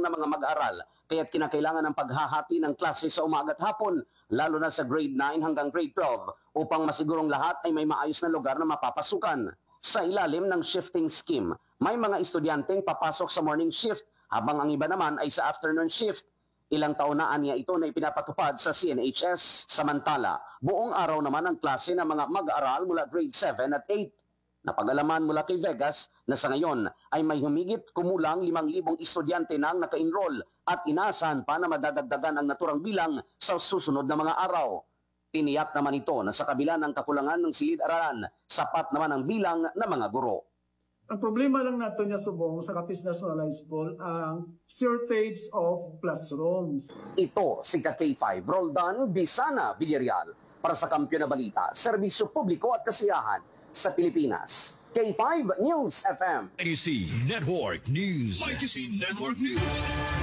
na mga mag-aaral, kaya't kinakailangan ng paghahati ng klase sa umaga at hapon, lalo na sa grade 9 hanggang grade 12, upang masigurong lahat ay may maayos na lugar na mapapasukan. Sa ilalim ng shifting scheme, may mga estudyanteng papasok sa morning shift, habang ang iba naman ay sa afternoon shift. Ilang taon na aniya ito na ipinapatupad sa CNHS. Samantala, buong araw naman ang klase ng mga mag-aaral mula grade 7 at 8. Napag-alaman mula kay Vegas na sa ngayon ay may humigit kumulang 5,000 estudyante na ang naka-enroll at inaasahan pa na madadagdagan ang naturang bilang sa susunod na mga araw. Tiniyak naman ito na sa kabila ng kakulangan ng silid-aralan, sapat naman ang bilang ng mga guro. Ang problema lang nato niya subong sa Capiz National High School ang shortage of classrooms. Ito si K5 Roldan Bisana Villarreal para sa Kampiyon na Balita, Serbisyo Publiko at Kasiyahan sa Pilipinas. K5 News FM. ITC Network News. ITC Network News.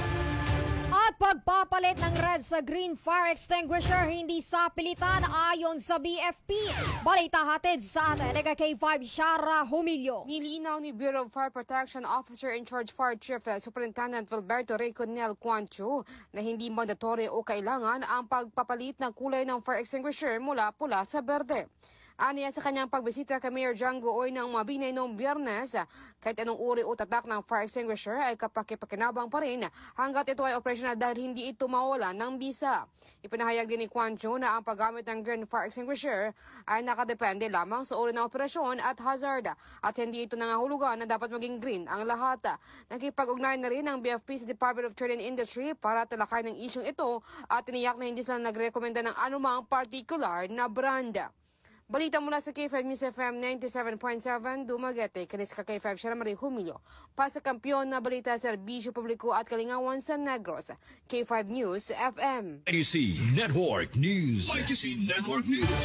At pagpapalit ng red sa green fire extinguisher hindi sa pilitan ayon sa BFP. Balita hatid sa atin ng K5 Shara Humilio. Nilinaw ni Bureau of Fire Protection Officer in Charge Fire Chief Superintendent Wilberto Reconel Cuancho na hindi mandatory o kailangan ang pagpapalit ng kulay ng fire extinguisher mula pula sa berde. Aniya sa kanyang pagbisita kay Mayor Django Oy ng Mabinay noong Biyernes, kahit anong uri o tatak ng fire extinguisher ay kapakipakinabang pa rin hanggat ito ay operational dahil hindi ito mawala ng bisa. Ipinahayag din ni Cuancho na ang paggamit ng green fire extinguisher ay nakadepende lamang sa uri ng operasyon at hazard at hindi ito nangahulugan na dapat maging green ang lahat. Nakipag-ugnay na rin ang BFP sa Department of Trade and Industry para talakay ng isyong ito at tiniyak na hindi sila nagrekomenda ng anumang particular na brand. Balita mula sa K5 News FM 97.7 Dumaguete, kanis ka K5 Shara Marie Humilio. Pa sa Kampiyon na Balita Serbisyo Publiko at Kalingawan sa Negros, K5 News FM. ITC Network News. ITC Network News.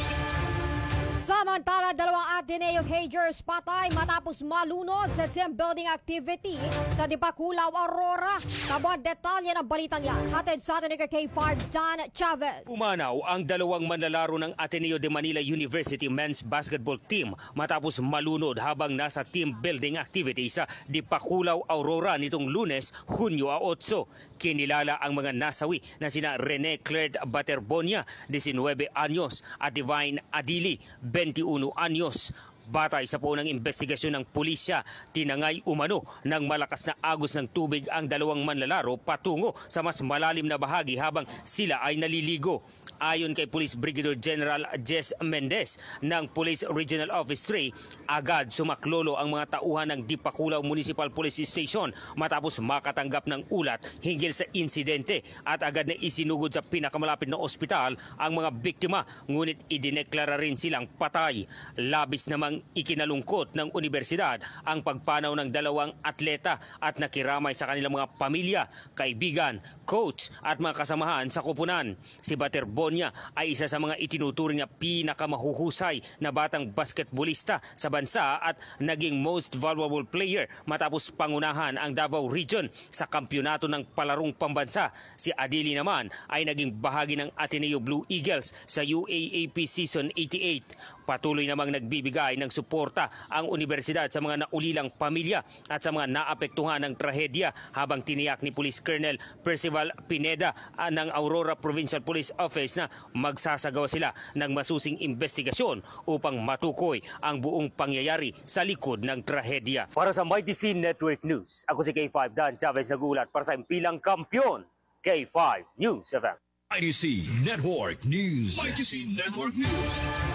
Samantala, 2 Ateneo Cagers patay matapos malunod sa team building activity sa Dipakulaw, Aurora. Kabang detalye ng balitang yan, hatid sa atin ni K5 Dan Chavez. Umanaw ang 2 manlalaro ng Ateneo de Manila University men's basketball team matapos malunod habang nasa team building activity sa Dipakulaw, Aurora nitong Lunes, Hunyo 8. Kinilala ang mga nasawi na sina Rene Claire Baterbonia, 19 anyos, at Divine Adili, 21 anyos. Batay sa punang investigasyon ng pulisya, tinangay umano ng malakas na agos ng tubig ang 2 manlalaro patungo sa mas malalim na bahagi habang sila ay naliligo. Ayon kay Police Brigadier General Jess Mendez ng Police Regional Office 3, agad sumaklolo ang mga tauhan ng Dipakulaw Municipal Police Station matapos makatanggap ng ulat hinggil sa insidente at agad na isinugod sa pinakamalapit na ospital ang mga biktima, ngunit idineklara rin silang patay. Labis namang ikinalungkot ng universidad ang pagpanaw ng 2 atleta at nakiramay sa kanilang mga pamilya, kaibigan, coach at mga kasamahan sa kupunan. Si Baterbonia ay isa sa mga itinuturing na pinakamahuhusay na batang basketballista sa bansa at naging most valuable player matapos pangunahan ang Davao Region sa kampyonato ng palarong pambansa. Si Adili naman ay naging bahagi ng Ateneo Blue Eagles sa UAAP Season 88. Patuloy namang nagbibigay ng suporta ang universidad sa mga naulilang pamilya at sa mga naapektuhan ng trahedya habang tiniyak ni Police Colonel Percival Pineda ng Aurora Provincial Police Office na magsasagawa sila ng masusing investigasyon upang matukoy ang buong pangyayari sa likod ng trahedya. Para sa ITC Network News, ako si K5 Dan Chavez nagulat para sa impilang kampiyon, K5 News FM. ITC Network News. ITC Network News.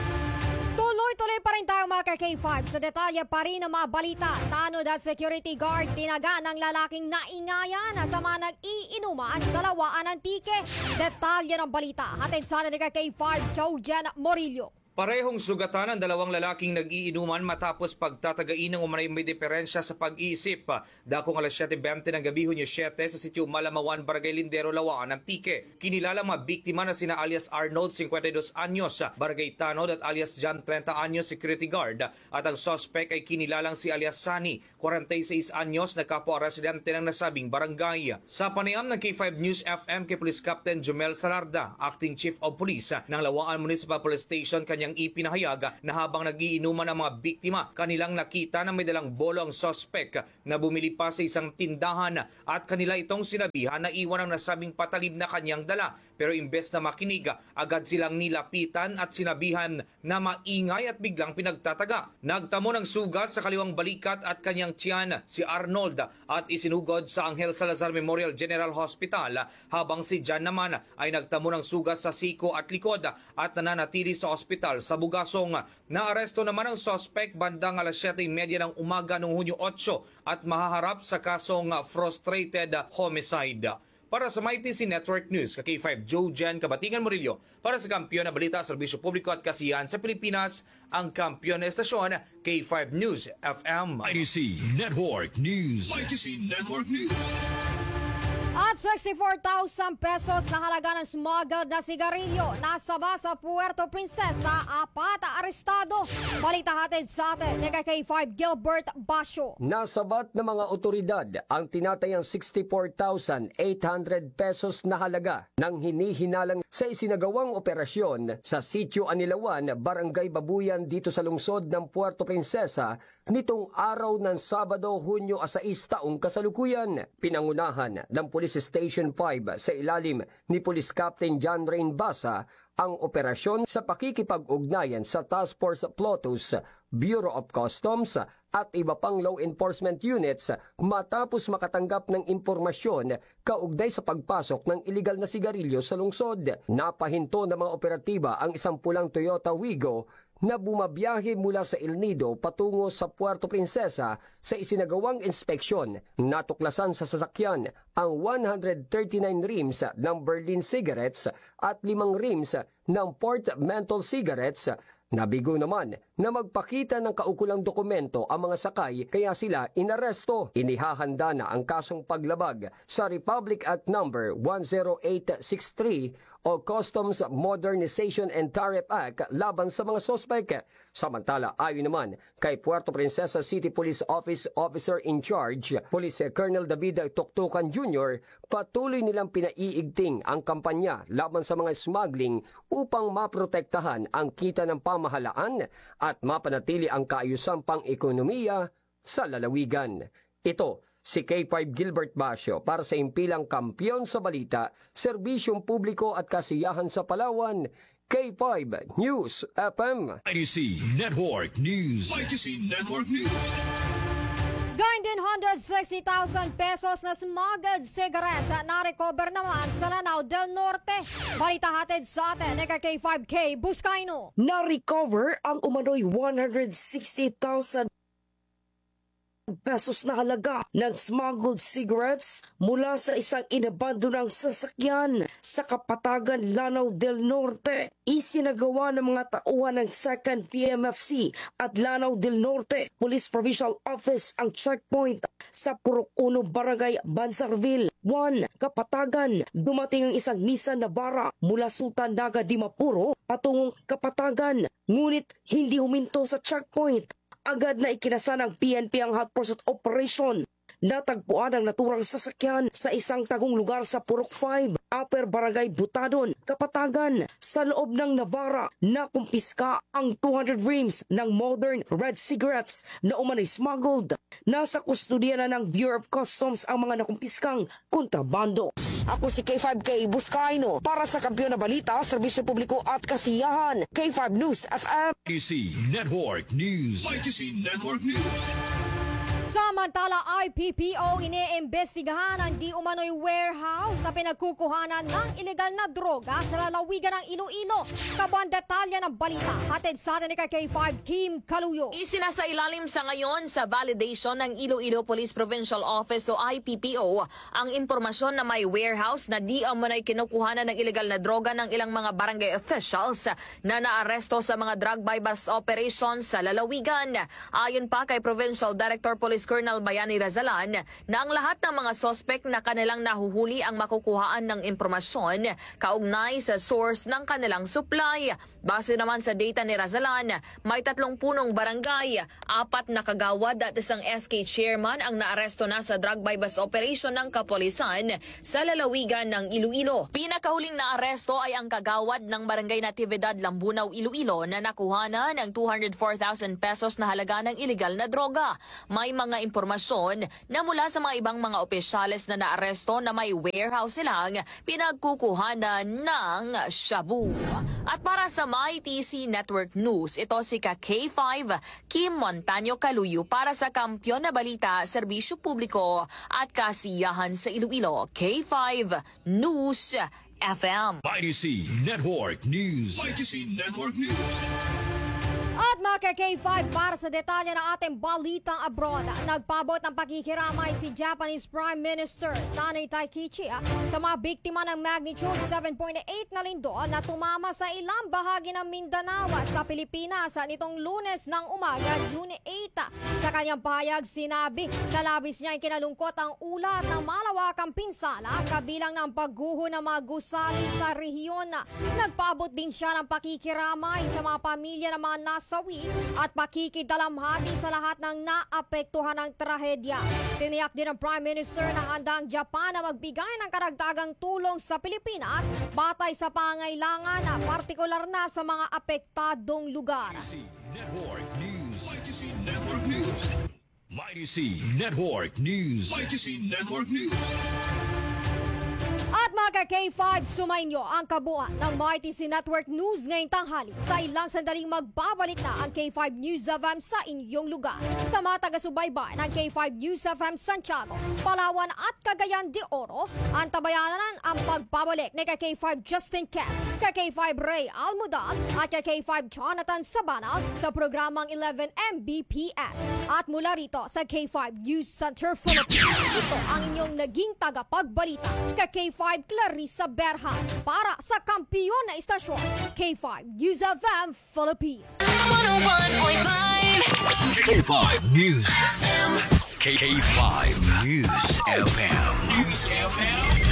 Tuloy-tuloy pa rin tayo mga K5 sa detalye pa rin ng mga balita. Tanod at security guard tinaga ng lalaking naingayan sa mga nag-iinuman sa Lawaan ng Tike. Detalye ng balita hatid sa atin ni K5 Jojen Morillo. Parehong sugatan ang 2 lalaking nag-iinuman matapos pagtatagain ng umanay may diferensya sa pag-iisip. Dakong alas 7:20 ng gabi Hunyo 7 sa sitio Malamawan, Barangay Lindero, Lawaan ng Tike. Kinilala mga biktima na sina alias Arnold, 52 anyos, Barangay Tanod at alias John, 30 anyos, security guard. At ang suspect ay kinilalang si alias Sani, 46 anyos, na kapwa-residente ng nasabing barangay. Sa panayam ng K5 News FM kay Police Captain Jumel Salarda, Acting Chief of Police ng Lawaan Municipal Police Station, kanyang kanyang ipinahayag na habang nagiinuman ang mga biktima, kanilang nakita na may dalang bolo ang suspect na bumili pa sa isang tindahan at kanila itong sinabihan na iwan ang nasabing patalim na kanyang dala. Pero imbes na makinig, agad silang nilapitan at sinabihan na maingay at biglang pinagtataga. Nagtamo ng sugat sa kaliwang balikat at kanyang tiyan si Arnold at isinugod sa Angel Salazar Memorial General Hospital habang si Jan naman ay nagtamo ng sugat sa siko at likod at nananatili sa ospital sa Bugasong. Naaresto naman ang suspect bandang alas 7:30 ng umaga noong Hunyo 8 at mahaharap sa kasong frustrated homicide. Para sa MyTC Network News, K5 Joe Jen Kabatingan Murillo, para sa Kampiyon na Balita, Serbisyo Publiko at Kasiyahan sa Pilipinas, ang kampiyon na estasyon, K5 News FM. ITC Network News. ITC Network News. At 64,000 pesos na halaga ng smuggled na sigarilyo nasaba sa Puerto Princesa, 4 arestado. Balita hatid sa atin ni K5 Gilbert Basyo. Nasabat ng mga otoridad ang tinatayang 64,800 pesos na halaga ng hinihinalang sa isinagawang operasyon sa Sitio Anilawan, Barangay Babuyan dito sa lungsod ng Puerto Princesa nitong araw ng Sabado, Hunyo 6 taong kasalukuyan. Pinangunahan ng Police Station 5 sa ilalim ni Police Captain John Rain Basa ang operasyon sa pakikipag-ugnayan sa Task Force Plotus, Bureau of Customs at iba pang law enforcement units matapos makatanggap ng impormasyon kaugnay sa pagpasok ng iligal na sigarilyo sa lungsod. Napahinto ng mga operatiba ang isang pulang Toyota Wigo na bumabiyahe mula sa El Nido patungo sa Puerto Princesa. Sa isinagawang inspeksyon, natuklasan sa sasakyan ang 139 rims ng Berlin cigarettes at 5 rims ng Port Menthol cigarettes. Nabigo naman na magpakita ng kaukulang dokumento ang mga sakay kaya sila inaresto. Inihahanda na ang kasong paglabag sa Republic Act No. 10863 o Customs Modernization and Tariff Act laban sa mga sospek. Samantala, ayon naman kay Puerto Princesa City Police Office Officer in Charge, Police Colonel David Tuktukan Jr., patuloy nilang pinaiigting ang kampanya laban sa mga smuggling upang maprotektahan ang kita ng pamahalaan at mapanatili ang kaayusang pang-ekonomiya sa lalawigan. Ito si K5 Gilbert Basyo para sa impilang Kampiyon sa Balita, Serbisyong Publiko at Kasiyahan sa Palawan, K5 News FM. ITC Network News. ITC Network News. Gayun din 160,000 pesos na smuggled cigarettes na recover naman sa Lanao del Norte. Balita hatid sa atin ni K5K Buscaino. Na-recover ang umano'y 160,000 pesos na halaga ng smuggled cigarettes mula sa isang inabandonang sasakyan sa Kapatagan, Lanao del Norte. Isinagawa ng mga tauhan ng 2nd PMFC at Lanao del Norte Police Provincial Office ang checkpoint sa Purok 1 Barangay Bansarville 1, Kapatagan. Dumating ang isang Nissan Navara mula Sultan Naga, Dimapuro patungong Kapatagan, ngunit hindi huminto sa checkpoint. Agad na ikinasa ng PNP ang hot pursuit operation. Natagpuan ang naturang sasakyan sa isang tagong lugar sa Purok 5, Upper Barangay Butadon, Kapatagan. Sa loob ng Navara, nakumpiska ang 200 rims ng modern red cigarettes na umano'y smuggled. Nasa kustodiya na ng Bureau of Customs ang mga nakumpiskang kontrabando. Ako si K5K Buscaino para sa Kampiyon na Balita, Serbisyo Publiko at Kasiyahan, K5 News FM. ITC Network News. ITC Network News. Samantala, IPPO iniimbestigahan ang di umano'y warehouse na pinagkukuhanan ng ilegal na droga sa lalawigan ng Iloilo. Kabuang detalye ng balita, hatid sa atin ni K5 Kim Kaluyo. Isinasailalim sa ngayon sa validation ng Iloilo Police Provincial Office o IPPO ang impormasyon na may warehouse na di umano'y kinukuhanan ng ilegal na droga ng ilang mga barangay officials na naaresto sa mga drug bypass operations sa lalawigan. Ayon pa kay Provincial Director Police Police Colonel Bayani Razalan na ang lahat ng mga sospek na kanilang nahuhuli ang makukuhaan ng impormasyon kaugnay sa source ng kanilang supply. Base naman sa data ni Razalan, may 30 punong barangay, 4 na kagawad at isang SK chairman ang naaresto na sa drug bypass operation ng kapulisan sa lalawigan ng Iloilo. Pinakahuling naaresto ay ang kagawad ng Barangay Natividad, Lambunaw, Iloilo na nakuha na ng 204,000 pesos na halaga ng iligal na droga. May mga impormasyon na mula sa mga ibang mga opisyales na naaresto na may warehouse silang pinagkukuhanan ng shabu. At para sa MyTC Network News, ito si K5 Kim Montaño Caluyo para sa Kampiyon na Balita, Serbisyo Publiko at Kasiyahan sa Iloilo. K5 News FM. YTC Network News. YTC Network News. At mga K5, para sa detalye ng ating balitang abroad, nagpabot ng pakikiramay si Japanese Prime Minister Sanai Taikichi sa mga biktima ng magnitude 7.8 na lindol na tumama sa ilang bahagi ng Mindanao sa Pilipinas nitong Lunes ng umaga, June 8. Sa kanyang pahayag, sinabi na labis niya kinalungkot ang ulat ng malawakang pinsala kabilang ng pagguho ng mga gusali sa rehiyon. Nagpabot din siya ng pakikiramay sa mga pamilya ng mga nasawi at pakikidalamhati sa lahat ng naapektuhan ng trahedya. Tiniyak din ng Prime Minister na handa ang Japan na magbigay ng karagdagang tulong sa Pilipinas batay sa pangailangan na partikular na sa mga apektadong lugar. YTC Network News. YTC Network News. YTC Network News. YTC Network News. At mga K5, sumainyo ang kabuuan ng YTC Network News ngayong tanghali. Sa ilang sandaling magbabalik na ang K5 News FM sa inyong lugar. Sa mga taga-subaybay ng K5 News FM Santiago, Palawan at Cagayan de Oro, antabayanan ang pagbabalik ni K5 Justin Kes, K5 Ray Almudal at K5 Jonathan Sabanal sa programang 11 Mbps. At mula rito sa K5 News Center Philippines, ito ang inyong naging tagapagbalita, K5 Clarissa Berha para sa kampiyon na istasyon, K5 News FM Philippines. 101.5 K5 News FM. K5 News FM. News FM.